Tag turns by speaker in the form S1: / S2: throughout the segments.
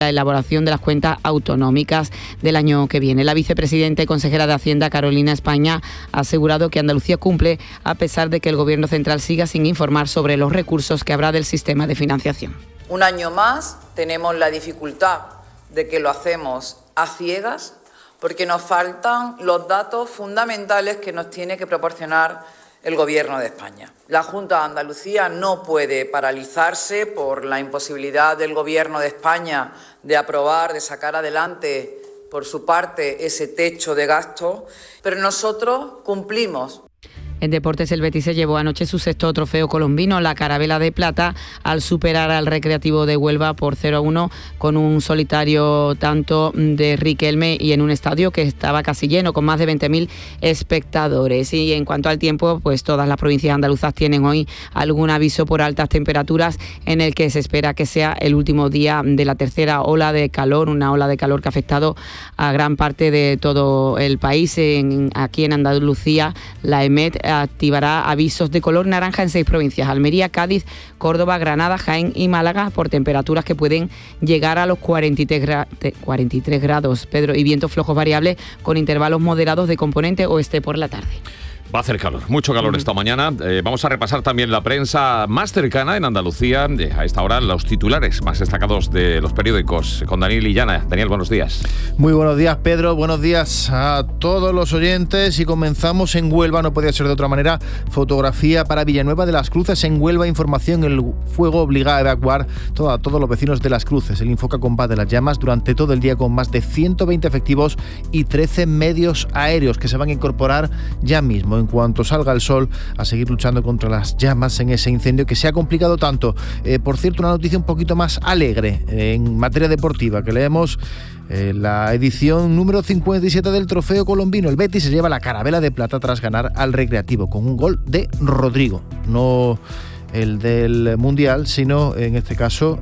S1: la elaboración de las cuentas autonómicas del año que viene. La vicepresidenta y consejera de Hacienda, Carolina España, ha asegurado que Andalucía cumple a pesar de que el Gobierno central siga sin informar sobre los recursos que habrá del sistema de financiación.
S2: Un año más tenemos la dificultad de que lo hacemos a ciegas porque nos faltan los datos fundamentales que nos tiene que proporcionar el Gobierno de España. La Junta de Andalucía no puede paralizarse por la imposibilidad del Gobierno de España de aprobar, de sacar adelante por su parte ese techo de gasto, pero nosotros cumplimos.
S1: En deportes, el Betis se llevó anoche su sexto trofeo colombino, la Carabela de Plata, al superar al Recreativo de Huelva por 0-1 con un solitario tanto de Riquelme y en un estadio que estaba casi lleno, con más de 20.000 espectadores. Y en cuanto al tiempo, pues todas las provincias andaluzas tienen hoy algún aviso por altas temperaturas, en el que se espera que sea el último día de la tercera ola de calor, una ola de calor que ha afectado a gran parte de todo el país. Aquí en Andalucía, la EMET activará avisos de color naranja en 6 provincias: Almería, Cádiz, Córdoba, Granada, Jaén y Málaga, por temperaturas que pueden llegar a los 43 grados, Pedro, y vientos flojos variables con intervalos moderados de componente oeste por la tarde.
S3: Va a hacer calor, mucho calor esta mañana. Vamos a repasar también la prensa más cercana en Andalucía. A esta hora, los titulares más destacados de los periódicos. Con Daniel Illana. Daniel, buenos días.
S4: Muy buenos días, Pedro. Buenos días a todos los oyentes. Y comenzamos en Huelva, no podía ser de otra manera. Fotografía para Villanueva de las Cruces. En Huelva, información: el fuego obliga a evacuar a todos los vecinos de las Cruces. El Infoca combate las llamas durante todo el día con más de 120 efectivos y 13 medios aéreos que se van a incorporar ya mismo, en cuanto salga el sol, a seguir luchando contra las llamas en ese incendio que se ha complicado tanto. Por cierto, una noticia un poquito más alegre en materia deportiva, que leemos la edición número 57 del Trofeo Colombino. El Betis se lleva la Carabela de Plata tras ganar al Recreativo con un gol de Rodrigo. No el del Mundial, sino en este caso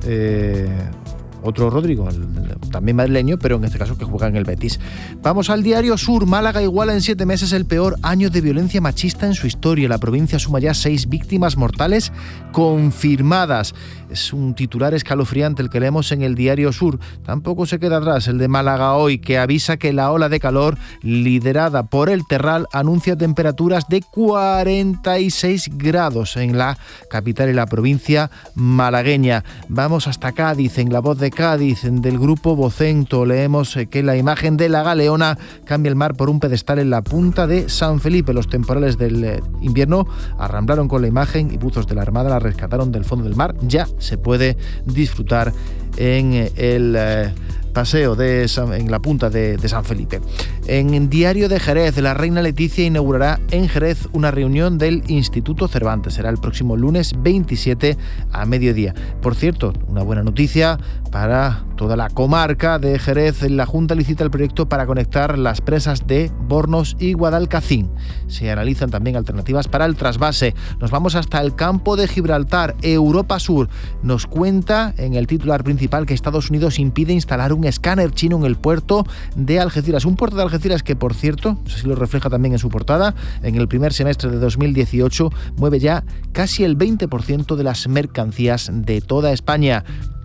S4: otro Rodrigo, también madrileño, pero en este caso que juega en el Betis. Vamos al Diario Sur. Málaga iguala en 7 meses el peor año de violencia machista en su historia. La provincia suma ya 6 víctimas mortales confirmadas. Es un titular escalofriante el que leemos en el Diario Sur. Tampoco se queda atrás el de Málaga Hoy, que avisa que la ola de calor liderada por el Terral anuncia temperaturas de 46 grados en la capital y la provincia malagueña. Vamos hasta Cádiz. En La Voz de Cádiz, del grupo Vocento, leemos que la imagen de la Galeona cambia el mar por un pedestal en la punta de San Felipe. Los temporales del invierno arramblaron con la imagen y buzos de la Armada la rescataron del fondo del mar. Ya se puede disfrutar en el paseo en la punta de San Felipe. En Diario de Jerez, la reina Leticia inaugurará en Jerez una reunión del Instituto Cervantes. Será el próximo lunes 27 a mediodía. Por cierto, una buena noticia para toda la comarca de Jerez. La Junta licita el proyecto para conectar las presas de Bornos y Guadalcacín. Se analizan también alternativas para el trasvase. Nos vamos hasta el campo de Gibraltar. Europa Sur nos cuenta en el titular principal que Estados Unidos impide instalar un escáner chino en el puerto de Algeciras. Un puerto de Algeciras que, por cierto, así lo refleja también en su portada, en el primer semestre de 2018 mueve ya casi el 20% de las mercancías de toda España.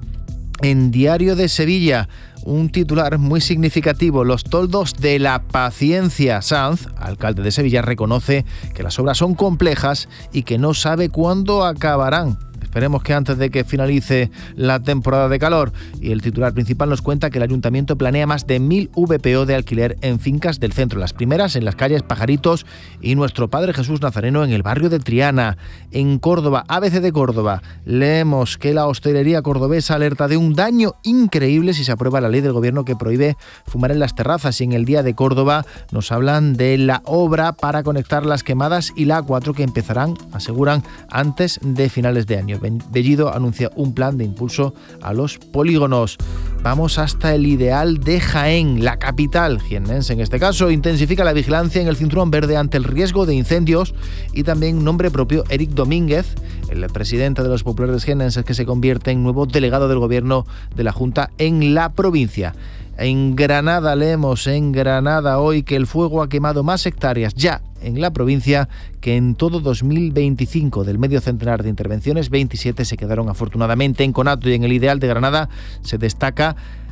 S4: En Diario de Sevilla, un titular muy significativo: los toldos de la paciencia. Sanz, alcalde de Sevilla, reconoce que las obras son complejas y que no sabe cuándo acabarán. Esperemos que antes de que finalice la temporada de calor. Y el titular principal nos cuenta que el ayuntamiento planea más de 1.000 VPO de alquiler en fincas del centro. Las primeras en las calles Pajaritos y Nuestro Padre Jesús Nazareno en el barrio de Triana. En Córdoba, ABC de Córdoba, leemos que la hostelería cordobesa alerta de un daño increíble si se aprueba la ley del gobierno que prohíbe fumar en las terrazas. Y en el Día de Córdoba nos hablan de la obra para conectar Las Quemadas y la A4 que empezarán, aseguran, antes de finales de año. Bellido anuncia un plan de impulso a los polígonos. Vamos hasta el Ideal de Jaén. La capital jiennense, en este caso, intensifica la vigilancia en el cinturón verde ante el riesgo de incendios y también nombre propio Eric Domínguez, el presidente de los populares jiennenses, que se convierte en nuevo delegado del gobierno de la Junta en la provincia. En Granada leemos en Granada Hoy que el fuego ha quemado más hectáreas ya en la provincia que en todo 2025. Del medio centenar de intervenciones, 27 se quedaron afortunadamente en Conato. Y en el Ideal de Granada se destaca